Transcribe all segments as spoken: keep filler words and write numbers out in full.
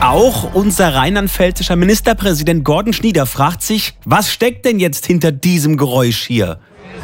Auch unser rheinland-pfälzischer Ministerpräsident Gordon Schnieder fragt sich, was steckt denn jetzt hinter diesem Geräusch hier?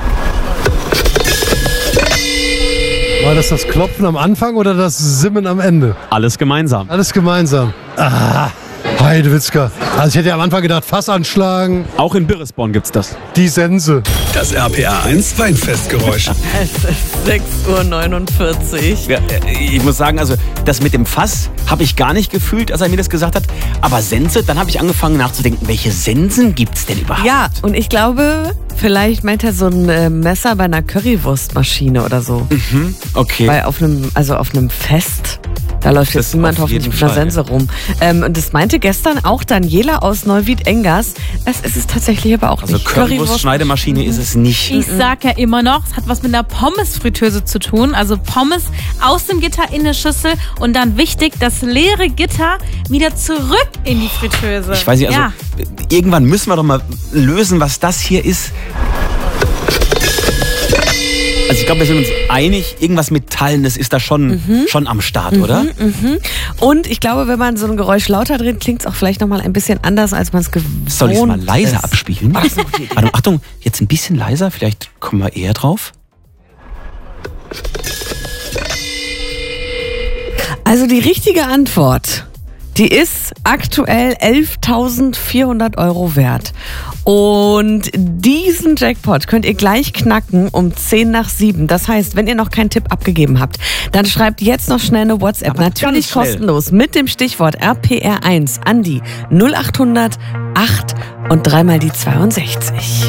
War das das Klopfen am Anfang oder das Simmen am Ende? Alles gemeinsam. Alles gemeinsam. Ah, Heidewitzka. Also ich hätte ja am Anfang gedacht, Fass anschlagen. Auch in Birresborn gibt's das. Die Sense. Das R P R eins Weinfestgeräusch. Es ist sechs Uhr neunundvierzig. Ja, ich muss sagen, also das mit dem Fass habe ich gar nicht gefühlt, als er mir das gesagt hat. Aber Sense, dann habe ich angefangen nachzudenken, welche Sensen gibt's denn überhaupt? Ja, und ich glaube, vielleicht meint er so ein äh, Messer bei einer Currywurstmaschine oder so. Mhm, okay. Weil auf einem, also auf einem Fest, da läuft Das jetzt niemand auf hoffentlich jeden mit einer Fall. Sense rum. Ähm, und das meinte gestern auch Daniela aus Neuwied-Engers. Es ist es tatsächlich aber auch Also nicht. Currywurst-Schneidemaschine ist es nicht. Ich sag ja immer noch, es hat was mit einer Pommes-Fritteuse zu tun. Also Pommes aus dem Gitter in eine Schüssel und dann wichtig, das leere Gitter wieder zurück in die Fritteuse. Ich weiß nicht, also ja. irgendwann müssen wir doch mal lösen, was das hier ist. Also ich glaube, wir sind uns einig, irgendwas Metallenes ist da schon, mhm. schon am Start, mhm, oder? Mhm. Und ich glaube, wenn man so ein Geräusch lauter dreht, klingt es auch vielleicht nochmal ein bisschen anders, als man es gewohnt ist. Soll ich es mal leiser abspielen? Ach, so gute Idee. Achtung, Achtung, jetzt ein bisschen leiser, vielleicht kommen wir eher drauf. Also die richtige Antwort, die ist aktuell elftausendvierhundert Euro wert. Und diesen Jackpot könnt ihr gleich knacken um zehn nach sieben. Das heißt, wenn ihr noch keinen Tipp abgegeben habt, dann schreibt jetzt noch schnell eine WhatsApp. Aber Natürlich ganz schnell. kostenlos mit dem Stichwort R P R eins an die null achthundert acht und dreimal die zweiundsechzig.